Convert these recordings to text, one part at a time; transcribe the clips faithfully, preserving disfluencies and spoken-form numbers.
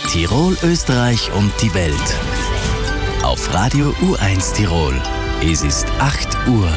Tirol, Österreich und die Welt. Auf Radio U eins Tirol. Es ist acht Uhr.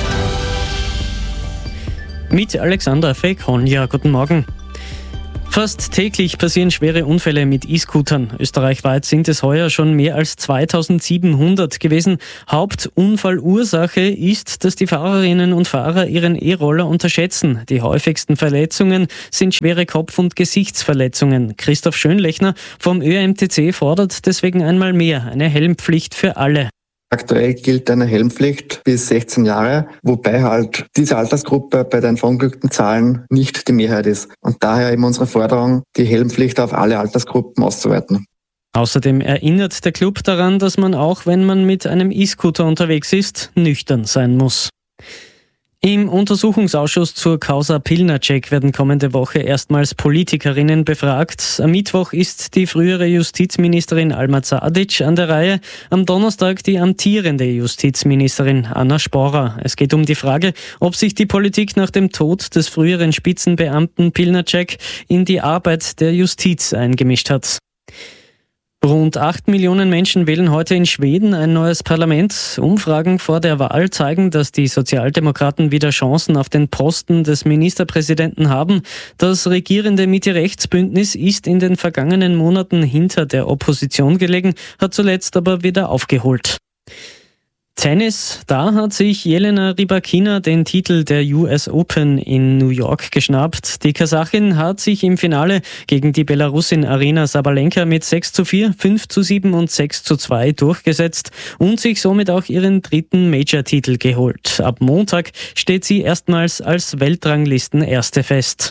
Mit Alexander Fekon. Ja, guten Morgen. Fast täglich passieren schwere Unfälle mit E-Scootern. Österreichweit sind es heuer schon mehr als zweitausendsiebenhundert gewesen. Hauptunfallursache ist, dass die Fahrerinnen und Fahrer ihren E-Roller unterschätzen. Die häufigsten Verletzungen sind schwere Kopf- und Gesichtsverletzungen. Christoph Schönlechner vom Ö M T C fordert deswegen einmal mehr eine Helmpflicht für alle. Aktuell gilt eine Helmpflicht bis sechzehn Jahre, wobei halt diese Altersgruppe bei den verunglückten Zahlen nicht die Mehrheit ist. Und daher eben unsere Forderung, die Helmpflicht auf alle Altersgruppen auszuweiten. Außerdem erinnert der Club daran, dass man auch, wenn man mit einem E-Scooter unterwegs ist, nüchtern sein muss. Im Untersuchungsausschuss zur Causa Pilnacek werden kommende Woche erstmals Politikerinnen befragt. Am Mittwoch ist die frühere Justizministerin Alma Zadic an der Reihe, am Donnerstag die amtierende Justizministerin Anna Sporer. Es geht um die Frage, ob sich die Politik nach dem Tod des früheren Spitzenbeamten Pilnacek in die Arbeit der Justiz eingemischt hat. Rund acht Millionen Menschen wählen heute in Schweden ein neues Parlament. Umfragen vor der Wahl zeigen, dass die Sozialdemokraten wieder Chancen auf den Posten des Ministerpräsidenten haben. Das regierende Mitte-Rechts-Bündnis ist in den vergangenen Monaten hinter der Opposition gelegen, hat zuletzt aber wieder aufgeholt. Tennis, da hat sich Jelena Rybakina den Titel der U S Open in New York geschnappt. Die Kasachin hat sich im Finale gegen die Belarusin Aryna Sabalenka mit sechs zu vier, fünf zu sieben und sechs zu zwei durchgesetzt und sich somit auch ihren dritten Major-Titel geholt. Ab Montag steht sie erstmals als Weltranglistenerste fest.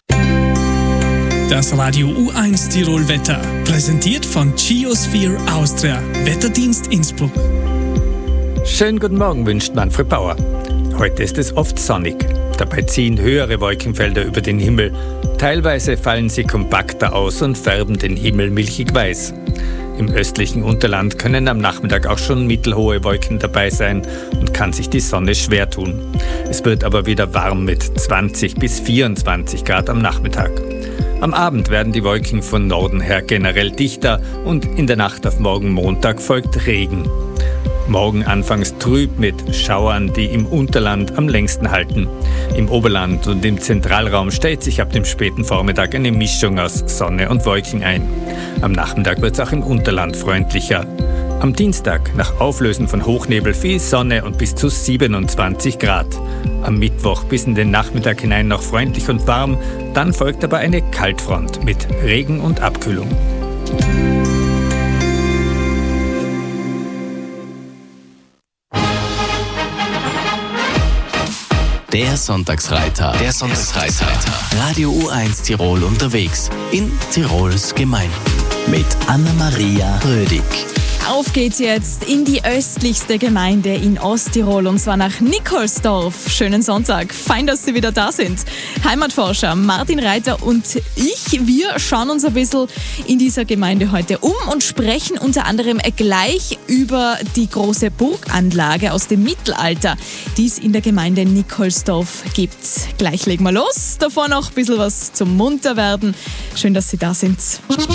Das Radio U eins Tirol Wetter, präsentiert von Geosphere Austria, Wetterdienst Innsbruck. Schönen guten Morgen wünscht Manfred Bauer. Heute ist es oft sonnig. Dabei ziehen höhere Wolkenfelder über den Himmel. Teilweise fallen sie kompakter aus und färben den Himmel milchig weiß. Im östlichen Unterland können am Nachmittag auch schon mittelhohe Wolken dabei sein und kann sich die Sonne schwer tun. Es wird aber wieder warm mit zwanzig bis vierundzwanzig Grad am Nachmittag. Am Abend werden die Wolken von Norden her generell dichter und in der Nacht auf morgen Montag folgt Regen. Morgen anfangs trüb mit Schauern, die im Unterland am längsten halten. Im Oberland und im Zentralraum stellt sich ab dem späten Vormittag eine Mischung aus Sonne und Wolken ein. Am Nachmittag wird es auch im Unterland freundlicher. Am Dienstag, nach Auflösen von Hochnebel, viel Sonne und bis zu siebenundzwanzig Grad. Am Mittwoch bis in den Nachmittag hinein noch freundlich und warm, dann folgt aber eine Kaltfront mit Regen und Abkühlung. Der Sonntagsreiter. Der Sonntagsreiter. Radio U eins Tirol unterwegs in Tirols Gemeinden. Mit Anna-Maria Rödig. Auf geht's jetzt in die östlichste Gemeinde in Osttirol und zwar nach Nikolsdorf. Schönen Sonntag, fein, dass Sie wieder da sind. Heimatforscher Martin Reiter und ich, wir schauen uns ein bisschen in dieser Gemeinde heute um und sprechen unter anderem gleich über die große Burganlage aus dem Mittelalter, die es in der Gemeinde Nikolsdorf gibt. Gleich legen wir los, davor noch ein bisschen was zum Munterwerden. Schön, dass Sie da sind.